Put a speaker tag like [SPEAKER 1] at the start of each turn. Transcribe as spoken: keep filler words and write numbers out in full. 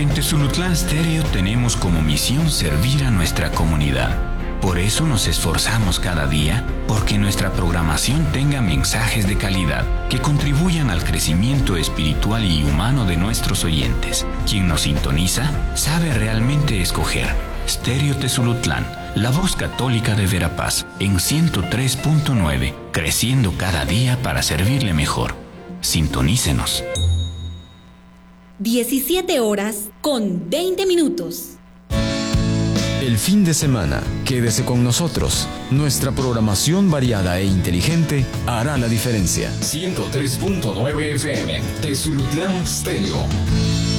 [SPEAKER 1] En Tezulutlán Stereo tenemos como misión servir a nuestra comunidad. Por eso nos esforzamos cada día porque nuestra programación tenga mensajes de calidad que contribuyan al crecimiento espiritual y humano de nuestros oyentes. Quien nos sintoniza sabe realmente escoger. Stereo Tezulutlán, la voz católica de Verapaz, en ciento tres punto nueve, creciendo cada día para servirle mejor. Sintonícenos.
[SPEAKER 2] diecisiete horas con veinte minutos.
[SPEAKER 3] El fin de semana, quédese con nosotros. Nuestra programación variada e inteligente hará la diferencia.
[SPEAKER 4] ciento tres punto nueve F M, Tezulutlán Stereo.